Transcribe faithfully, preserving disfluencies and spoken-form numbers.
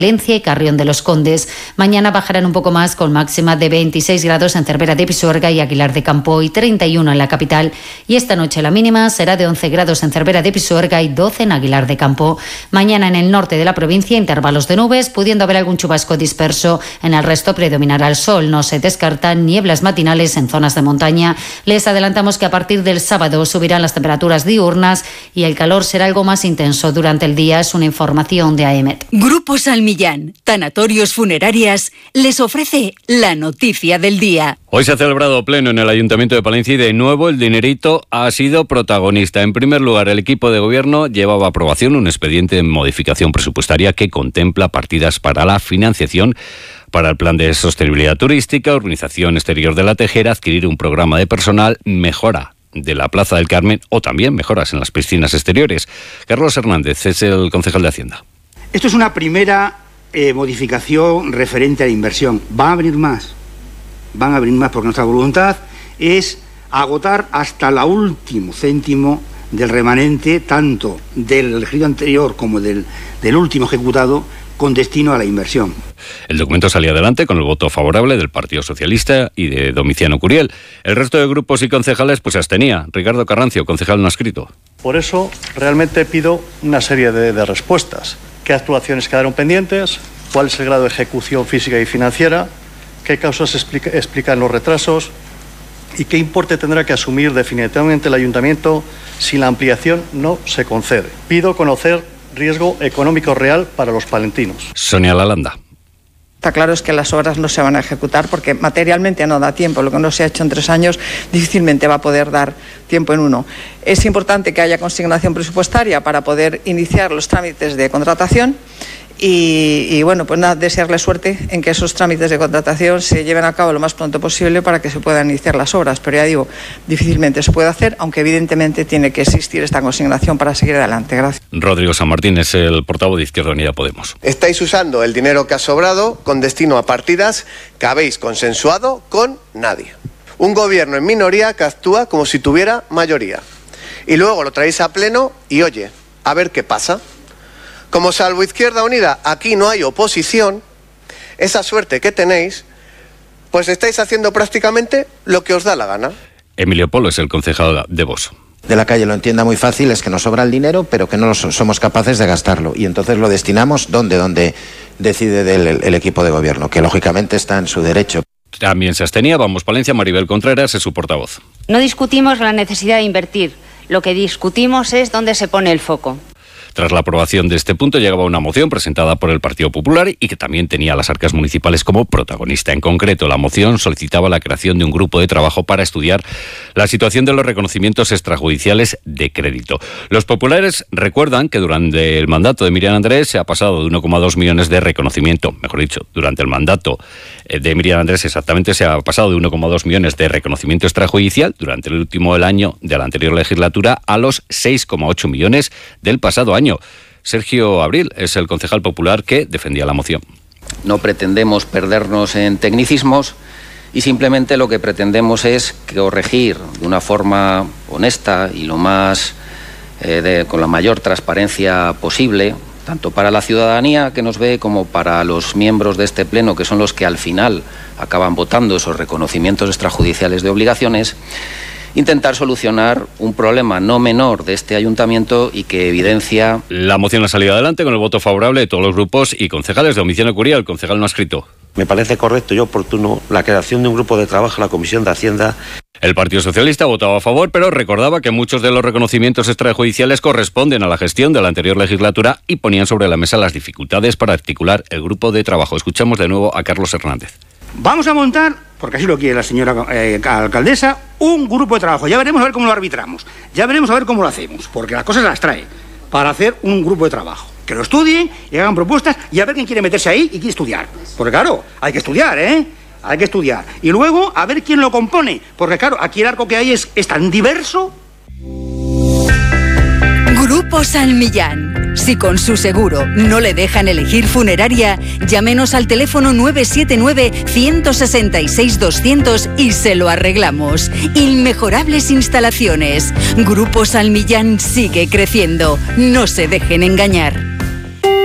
Valencia y Carrión de los Condes. Mañana bajarán un poco más con máxima de veintiséis grados en Cervera de Pisuerga y Aguilar de Campo y treinta y uno en la capital. Y esta noche la mínima será de once grados en Cervera de Pisuerga y doce en Aguilar de Campo. Mañana en el norte de la provincia intervalos de nubes, pudiendo haber algún chubasco disperso. En el resto predominará el sol. No se descartan nieblas matinales en zonas de montaña. Les adelantamos que a partir del sábado subirán las temperaturas diurnas y el calor será algo más intenso durante el día. Es una información de A E M E T. Grupo Salmillán Millán, Tanatorios Funerarias, les ofrece la noticia del día. Hoy se ha celebrado pleno en el Ayuntamiento de Palencia y de nuevo el dinerito ha sido protagonista. En primer lugar, el equipo de gobierno llevaba a aprobación un expediente de modificación presupuestaria que contempla partidas para la financiación para el plan de sostenibilidad turística, urbanización exterior de la Tejera, adquirir un programa de personal, mejora de la Plaza del Carmen o también mejoras en las piscinas exteriores. Carlos Hernández es el concejal de Hacienda. Esto es una primera eh, modificación referente a la inversión. Van a venir más, van a venir más porque nuestra voluntad es agotar hasta el último céntimo del remanente, tanto del ejercicio anterior como del, del último ejecutado, con destino a la inversión. El documento salía adelante con el voto favorable del Partido Socialista y de Domiciano Curiel. El resto de grupos y concejales pues se abstenía. Ricardo Carrancio, concejal no escrito. Por eso realmente pido una serie de, de respuestas. ¿Qué actuaciones quedaron pendientes? ¿Cuál es el grado de ejecución física y financiera? ¿Qué causas explica, explican los retrasos? ¿Y qué importe tendrá que asumir definitivamente el Ayuntamiento si la ampliación no se concede? Pido conocer riesgo económico real para los palentinos. Sonia Lalanda. Está claro es que las obras no se van a ejecutar porque materialmente no da tiempo. Lo que no se ha hecho en tres años difícilmente va a poder dar tiempo en uno. Es importante que haya consignación presupuestaria para poder iniciar los trámites de contratación y, y bueno, pues nada, desearle suerte en que esos trámites de contratación se lleven a cabo lo más pronto posible para que se puedan iniciar las obras. Pero ya digo, difícilmente se puede hacer, aunque evidentemente tiene que existir esta consignación para seguir adelante. Gracias. Rodrigo San Martín es el portavoz de Izquierda Unida Podemos. Estáis usando el dinero que ha sobrado con destino a partidas que habéis consensuado con nadie. Un gobierno en minoría que actúa como si tuviera mayoría. Y luego lo traéis a pleno y oye, a ver qué pasa. Como salvo Izquierda Unida, aquí no hay oposición, esa suerte que tenéis, pues estáis haciendo prácticamente lo que os da la gana. Emilio Polo es el concejal de Vox. De la calle lo entienda muy fácil, es que nos sobra el dinero, pero que no somos capaces de gastarlo. Y entonces lo destinamos donde, donde decide del, el equipo de gobierno, que lógicamente está en su derecho. También se abstenía, Vamos Palencia, Maribel Contreras es su portavoz. No discutimos la necesidad de invertir, lo que discutimos es dónde se pone el foco. Tras la aprobación de este punto llegaba una moción presentada por el Partido Popular y que también tenía a las arcas municipales como protagonista. En concreto, la moción solicitaba la creación de un grupo de trabajo para estudiar la situación de los reconocimientos extrajudiciales de crédito. Los populares recuerdan que durante el mandato de Miriam Andrés se ha pasado de uno coma dos millones de reconocimiento, mejor dicho, durante el mandato de Miriam Andrés exactamente se ha pasado de uno coma dos millones de reconocimiento extrajudicial durante el último del año de la anterior legislatura a los seis coma ocho millones del pasado año. Sergio Abril es el concejal popular que defendía la moción. No pretendemos perdernos en tecnicismos y simplemente lo que pretendemos es corregir de una forma honesta y lo más eh, de, con la mayor transparencia posible, tanto para la ciudadanía que nos ve como para los miembros de este pleno, que son los que al final acaban votando esos reconocimientos extrajudiciales de obligaciones, intentar solucionar un problema no menor de este ayuntamiento y que evidencia... La moción ha salido adelante con el voto favorable de todos los grupos y concejales. De Domiciano Curiel, el concejal no ha escrito. Me parece correcto y oportuno la creación de un grupo de trabajo en la Comisión de Hacienda. El Partido Socialista votaba a favor, pero recordaba que muchos de los reconocimientos extrajudiciales corresponden a la gestión de la anterior legislatura y ponían sobre la mesa las dificultades para articular el grupo de trabajo. Escuchamos de nuevo a Carlos Hernández. Vamos a montar, porque así lo quiere la señora eh, alcaldesa, un grupo de trabajo. Ya veremos a ver cómo lo arbitramos. Ya veremos a ver cómo lo hacemos, porque las cosas las trae para hacer un grupo de trabajo. Que lo estudien y hagan propuestas y a ver quién quiere meterse ahí y quiere estudiar. Porque claro, hay que estudiar, ¿eh? Hay que estudiar. Y luego a ver quién lo compone. Porque claro, aquí el arco que hay es, es tan diverso. Grupo Salmillán. Si con su seguro no le dejan elegir funeraria, llámenos al teléfono nueve siete nueve, uno seis seis, doscientos y se lo arreglamos. Inmejorables instalaciones. Grupo Salmillán sigue creciendo. No se dejen engañar.